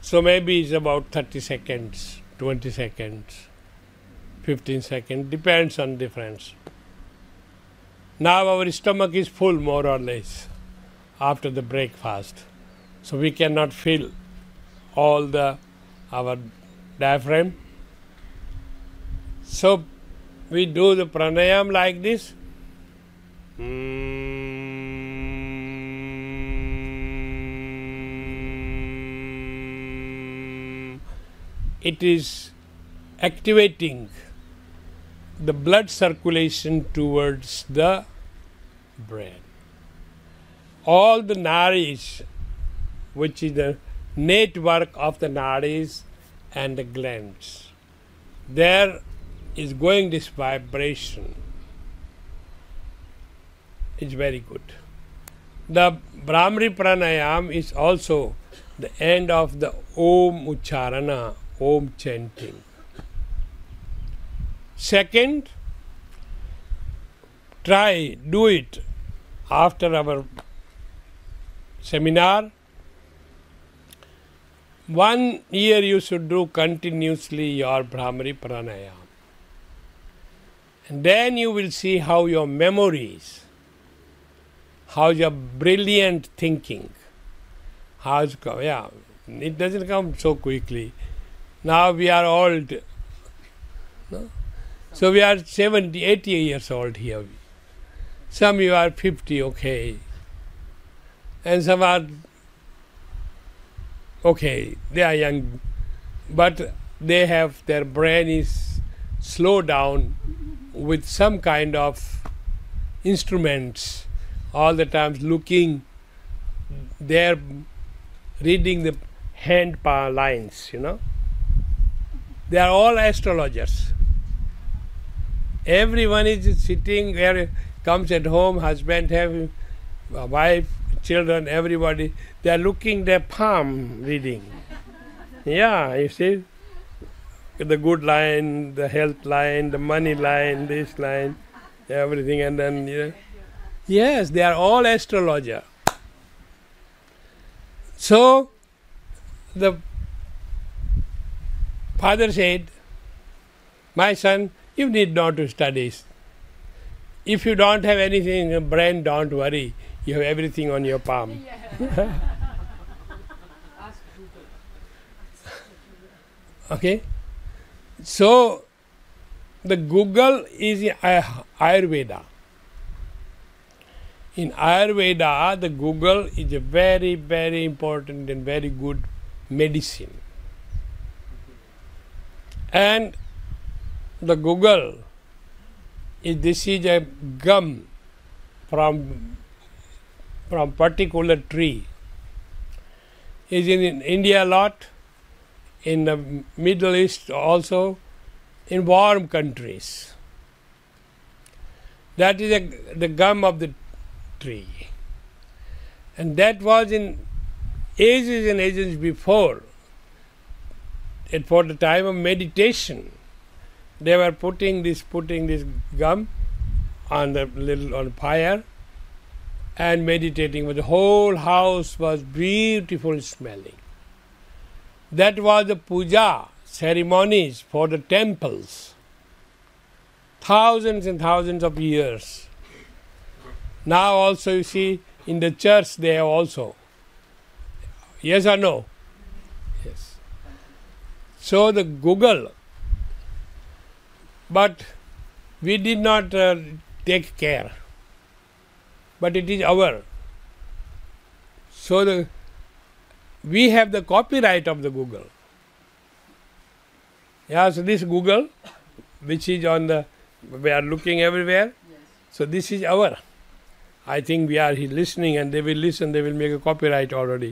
So maybe it's about 30 seconds, 20 seconds, 15 seconds, depends on difference. Now our stomach is full more or less after the breakfast. So we cannot feel all our diaphragm. So we do the pranayam like this. It is activating the blood circulation towards the brain. All the nadis, which is the network of the nadis and the glands, there is going this vibration. It's very good. The Brahmari Pranayam is also the end of the Om Ucharana, Om chanting. Second, do it after our seminar. 1 year you should do continuously your Brahmari Pranayam. And then you will see how your memories, how your brilliant thinking, it doesn't come so quickly. Now we are old. No? So we are 70, 80 years old here. Some you are 50, okay. And some are okay, they are young, but their brain is slowed down with some kind of instruments, all the times looking, they're reading the hand lines, They are all astrologers. Everyone is sitting where comes at home, husband, have a wife, children, everybody, they are looking their palm reading. Yeah, you see, the good line, the health line, the money line, this line, everything, and then, yes, they are all astrologer. So, the father said, my son, you need not to study. If you don't have anything in your brain, don't worry. You have everything on your palm. Okay? So, the Google is in Ayurveda. In Ayurveda, the Google is a very, very important and very good medicine. And the Google, this is a gum from particular tree. Is in India a lot, in the Middle East also, in warm countries. That is the gum of the tree. And that was in ages and ages before. And for the time of meditation, they were putting this gum on fire and meditating. But the whole house was beautiful smelling. That was the puja ceremonies for the temples. Thousands and thousands of years. Now also you see in the church they have also. Yes or no? Yes. So the Google, but we did not take care. But it is our. So we have the copyright of the Google. Yeah, so this Google, which is we are looking everywhere. Yes. So this is our. I think we are listening and they will listen, they will make a copyright already.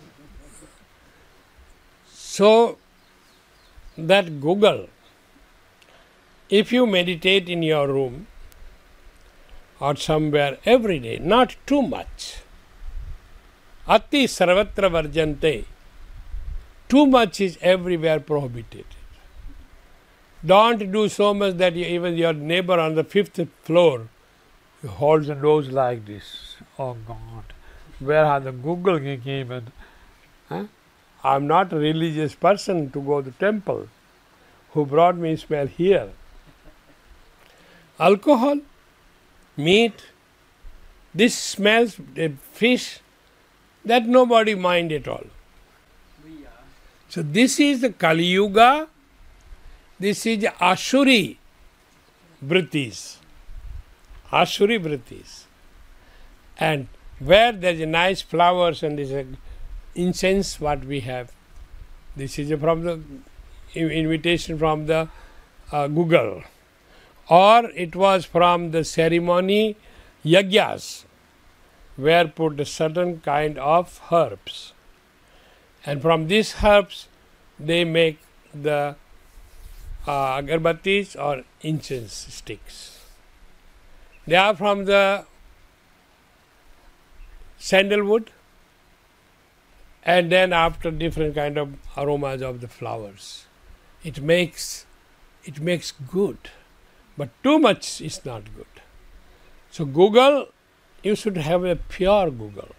So that Google, if you meditate in your room or somewhere every day, not too much. Ati sarvatra varjante. Too much is everywhere prohibited. Don't do so much that even your neighbor on the 5th floor holds the nose like this. Oh God, where are the Google came and I'm not a religious person to go to temple. Who brought me smell here? Alcohol, meat, this smells, fish, that nobody mind at all. So this is the Kali Yuga, this is Ashuri Vrittis. Ashuri Vrittis. And where there is a nice flowers and there is a incense what we have. This is from the invitation from the Google. Or it was from the ceremony yagyas, where put a certain kind of herbs. And from these herbs they make the agarbattis or incense sticks. They are from the sandalwood, and then after different kind of aromas of the flowers. It makes good, but too much is not good. So Google, you should have a pure Google.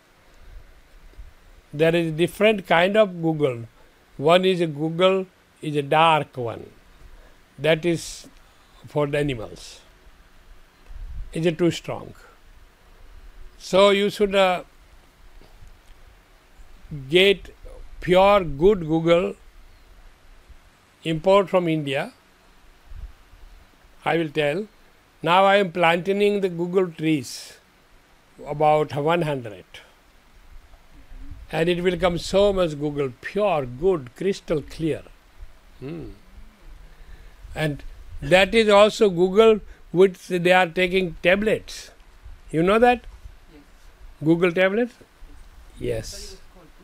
There is different kind of Google. One is a Google is a dark one. That is for the animals. Is it too strong? So you should get pure good Google, import from India. I will tell. Now I am planting the Google trees, about 100. And it will come so much Google, pure, good, crystal clear. And that is also Google, which they are taking tablets. You know that? Yes. Google tablets? Yes.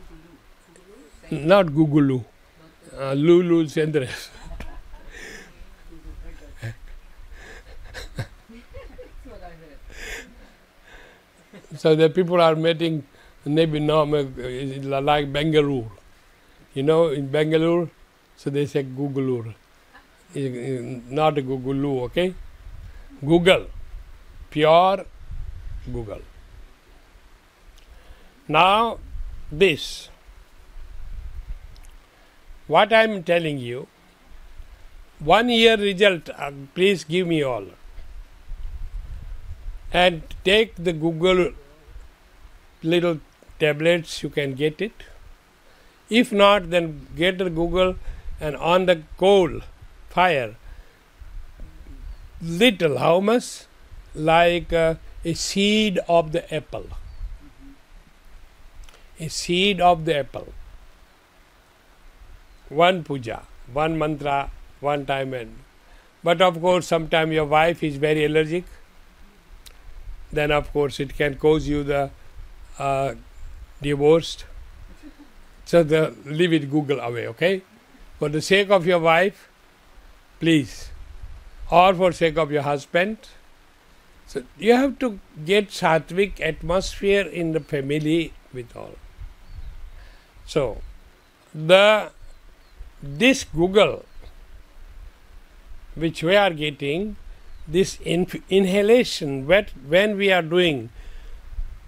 Not Google. Lulu Sendres. So the people are making maybe no, like Bangalore. You know, in Bangalore, so they say Google. Not a Google, okay? Google. Pure Google. Now, this. What I am telling you, 1 year result, please give me all. And take the Google little tablets, you can get it. If not, then get the Google and on the coal, fire, little, how much? Like a seed of the apple. A seed of the apple. One puja, one mantra, one time and. But of course, sometimes your wife is very allergic. Then of course it can cause you the divorced. So leave it Google away, okay? For the sake of your wife, please. Or for sake of your husband. So you have to get sattvic atmosphere in the family with all. So this Google, which we are getting, this inhalation, when we are doing